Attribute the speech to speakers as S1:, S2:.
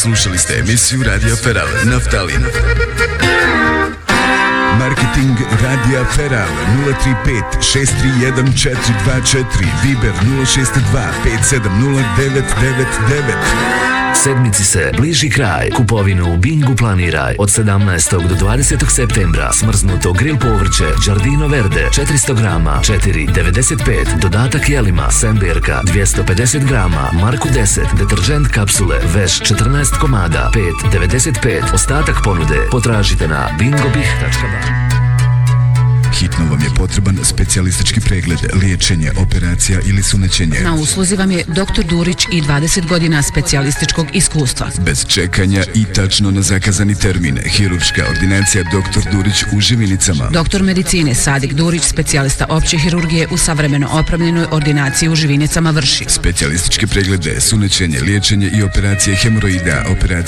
S1: Slušali ste emisiju Radio Feral Naftalin. Marketing Radija Feral 035 631 424, Viber 062 570 999.
S2: Sedmici se bliži kraj. Kupovinu u Bingu planiraj. Od 17. do 20. septembra smrznuto grill povrće Giardino Verde 400 grama 4,95. Dodatak jelima Semberka 250 grama Marku 10. Deterđent kapsule Veš 14 komada 5,95. Ostatak ponude potražite na bingobih.ba.
S1: Hitno vam je potreban specijalistički pregled, liječenje, operacija ili sunećenje.
S3: Na usluzi vam je dr. Durić i 20 godina specijalističkog iskustva.
S1: Bez čekanja i tačno na zakazani termin. Hirurška ordinacija dr. Durić u Živinicama.
S3: Doktor medicine Sadik Durić, specijalista opće hirurgije u savremeno opremljenoj ordinaciji u Živinicama vrši
S1: specijalističke preglede, sunećenje, liječenje i operacije hemoroida, operacije